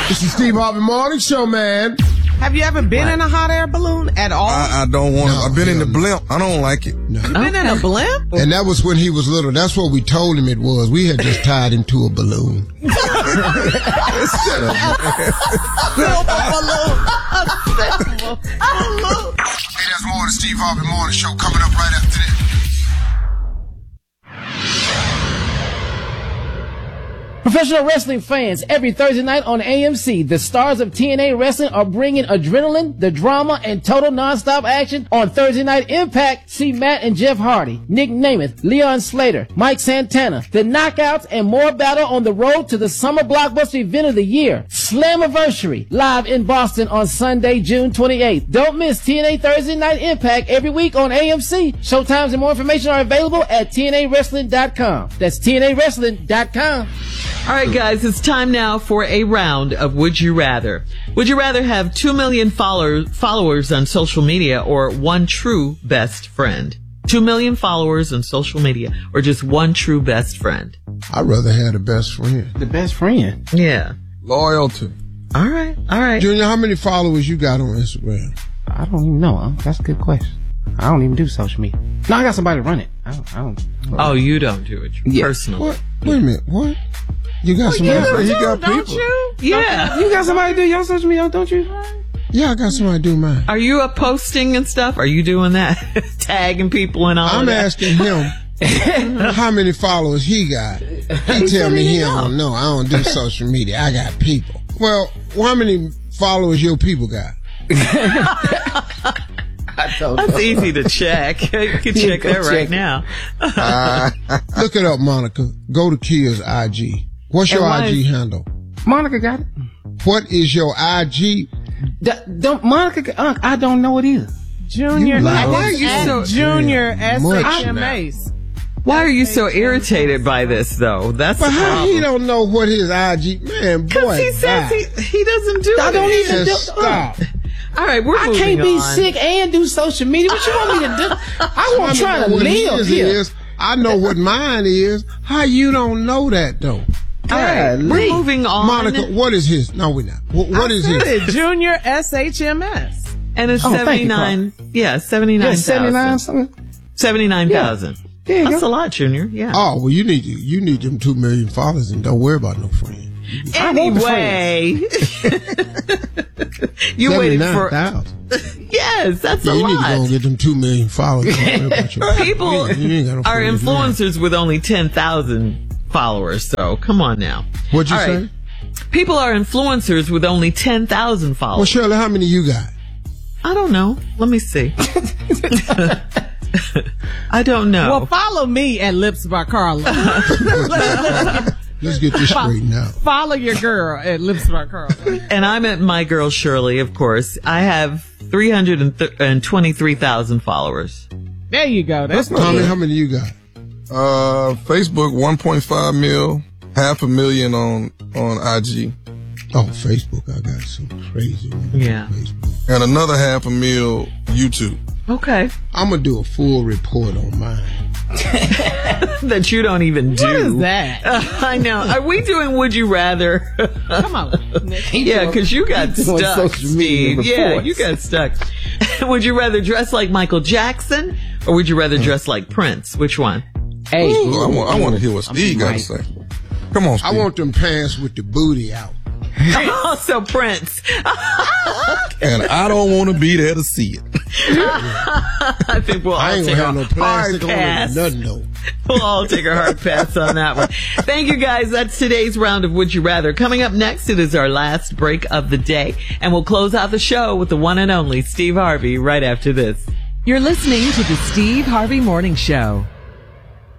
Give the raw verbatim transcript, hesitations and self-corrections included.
It's the Steve Harvey Morning Show, man. Have you ever been what? in a hot air balloon at all? I, I don't want to. No, I've been in the blimp. I don't like it. No. You've been okay. in a blimp? And that was when he was little. That's what we told him it was. We had just tied him to a balloon. Shut up, man. Silver balloon. Silver balloon. Hey, there's more of the Steve Harvey Morning Show coming up right after this. Professional wrestling fans, every Thursday night on A M C, the stars of T N A Wrestling are bringing adrenaline, the drama, and total nonstop action on Thursday Night Impact. See Matt and Jeff Hardy, Nick Namath, Leon Slater, Mike Santana, the Knockouts, and more battle on the road to the summer blockbuster event of the year, Slammiversary, live in Boston on Sunday, June twenty-eighth. Don't miss T N A Thursday Night Impact every week on A M C. Showtimes and more information are available at T N A wrestling dot com. That's T N A wrestling dot com. All right, guys, it's time now for a round of Would You Rather. Would you rather have two million follower, followers on social media or one true best friend? Two million followers on social media or just one true best friend? I'd rather have the best friend. The best friend? Yeah. Loyalty. All right, all right. Junior, how many followers you got on Instagram? I don't even know. That's a good question. I don't even do social media. No, I got somebody to run it. I don't. I don't, I don't oh, you don't do it yeah. personally. What? Wait a minute. What? You got oh, somebody? Yeah, he you, got don't people. You? Yeah. You got somebody to do your social media, don't you? Yeah, I got somebody to do mine. Are you a posting and stuff? Are you doing that? Tagging people and all I'm of that? asking him how many followers he got. He tell me he don't know. I don't do social media. I got people. Well, how many followers your people got? I don't That's know. easy to check. You can check that right check now. uh, look it up, Monica. Go to Kia's I G. What's your I G is- handle? Monica got it. What is your I G? D- don't Monica? Uh, I don't know it either. Junior, You lie. Why are you at so- Junior S Much H M now. Ace. Why are you so irritated by this, though? That's But the how problem. he don't know what his I G? Man, boy, Because he says bye. he, he doesn't do I it. don't even do. Just stop. All right, we're I moving can't be on. sick and do social media. What you want me to do? I want to try to what live his here. is. I know what mine is. How you don't know that though? All right, Golly. we're moving on. Monica, what is his? No, we're not. What, what is Said his? it, Junior S H M S. And it's Oh, thank you, seventy-nine. Yeah, seventy-nine. Yeah, seventy-nine something. Seventy-nine thousand. There you That's go. a lot, Junior. Yeah. Oh, well, you need to, you need them two million followers and don't worry about no friend. Anyway, you waited for. seventy-nine thousand. Yes, that's Yeah, a you need to go and lot. get them two million followers. Don't worry about your People You ain't got no are friends now. influencers with only ten thousand followers, so come on now. What'd you All say? right. People are influencers with only ten thousand Well, followers. Shirley, how many you got? I don't know. Let me see. I don't know. Well, follow me at Lips by Carla. Let's get this straightened out. Follow your girl at Lips by Carla. And I'm at My Girl Shirley, of course. I have three hundred twenty-three thousand followers. There you go. That's Tommy, good. how many you got? Uh, Facebook, one point five mil, half a million on, on I G, Oh, Facebook. I got some crazy ones on Yeah. Facebook. and another half a mil YouTube. Okay. I'm gonna do a full report on mine. That you don't even do. What is that? I know. Are we doing Would You Rather? Come on. Yeah, because you got doing stuck, social media Steve. Yeah, reports. you got stuck. Would you rather dress like Michael Jackson or would you rather dress like Prince? Which one? Hey, Ooh, I want, I want to hear what Steve got to right. say. Come on, Steve. I want them pants with the booty out. Also Prince. and I don't want to be there to see it. I think we'll all I ain't take gonna have a no plastic hard on it or pass. nothing though. We'll all take a hard pass on that one. Thank you, guys. That's today's round of Would You Rather. Coming up next, it is our last break of the day. And we'll close out the show with the one and only Steve Harvey right after this. You're listening to the Steve Harvey Morning Show.